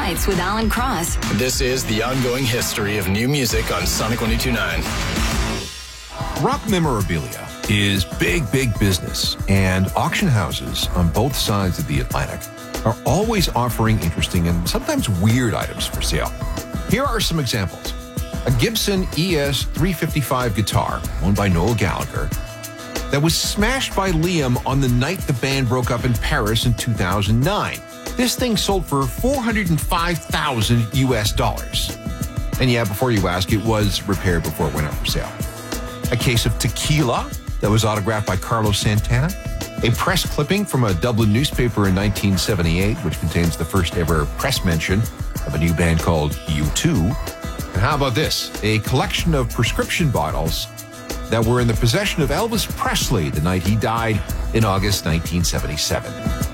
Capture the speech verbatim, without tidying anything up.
Nights with Alan Cross. This is the ongoing history of new music on Sonic one oh two point nine. Rock memorabilia is big, big business, and auction houses on both sides of the Atlantic are always offering interesting and sometimes weird items for sale. Here are some examples. A Gibson E S three fifty-five guitar, owned by Noel Gallagher, that was smashed by Liam on the night the band broke up in Paris in two thousand nine. This thing sold for four hundred five thousand U S dollars. And yeah, before you ask, it was repaired before it went out for sale. A case of tequila that was autographed by Carlos Santana. A press clipping from a Dublin newspaper in nineteen seventy-eight, which contains the first ever press mention of a new band called U two. And how about this? A collection of prescription bottles that were in the possession of Elvis Presley the night he died in August nineteen seventy-seven.